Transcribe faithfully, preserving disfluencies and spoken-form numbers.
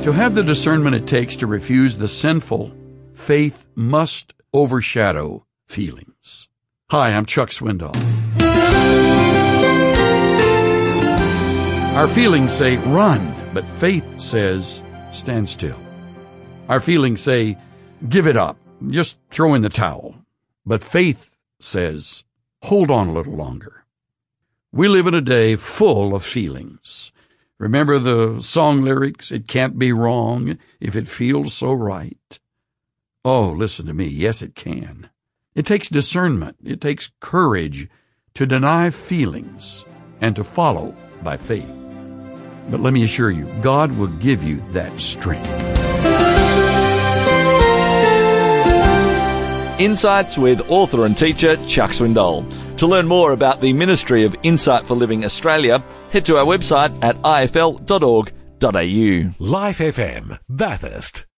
To have the discernment it takes to refuse the sinful, faith must overshadow feelings. Hi, I'm Chuck Swindoll. Our feelings say run, but faith says stand still. Our feelings say give it up, just throw in the towel. But faith says hold on a little longer. We live in a day full of feelings. Remember the song lyrics, it can't be wrong if it feels so right. Oh, listen to me, yes it can. It takes discernment, it takes courage to deny feelings and to follow by faith. But let me assure you, God will give you that strength. Insights with author and teacher Chuck Swindoll. To learn more about the Ministry of Insight for Living Australia, head to our website at I F L dot org dot A U. Life F M, Bathurst.